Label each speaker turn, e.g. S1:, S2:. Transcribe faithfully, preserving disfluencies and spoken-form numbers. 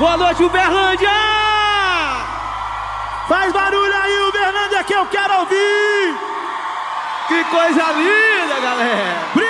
S1: Boa noite, Uberlândia!
S2: Faz barulho aí, Uberlândia, que eu quero ouvir!
S1: Que coisa linda, galera!